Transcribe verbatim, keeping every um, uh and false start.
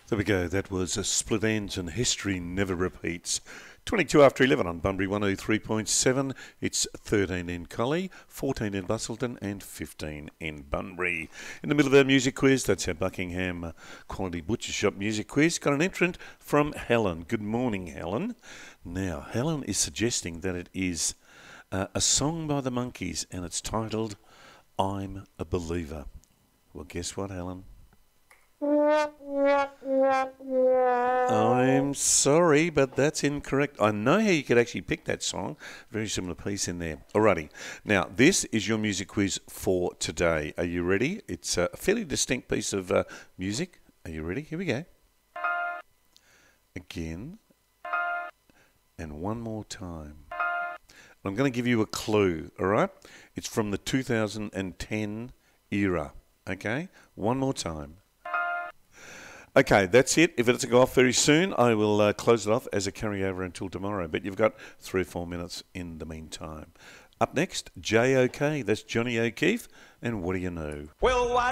There we go. That was a Split Ends and History Never Repeats. twenty-two after eleven on Bunbury one oh three point seven. It's thirteen in Collie, fourteen in Busselton and fifteen in Bunbury. In the middle of our music quiz, that's our Buckingham Quality Butcher Shop music quiz. Got an entrant from Helen. Good morning, Helen. Now, Helen is suggesting that it is uh, a song by the Monkees and it's titled I'm a Believer. Well, guess what, Helen? I'm sorry, but that's incorrect. I know how you could actually pick that song. Very similar piece in there. Alrighty. Now, this is your music quiz for today. Are you ready? It's a fairly distinct piece of uh, music. Are you ready? Here we go. Again. And one more time. I'm going to give you a clue, all right? It's from the two thousand ten era, okay? One more time. Okay, that's it. If it doesn't go off very soon, I will uh, close it off as a carryover until tomorrow. But you've got three or four minutes in the meantime. Up next, J O K. That's Johnny O'Keefe. And what do you know? Well, why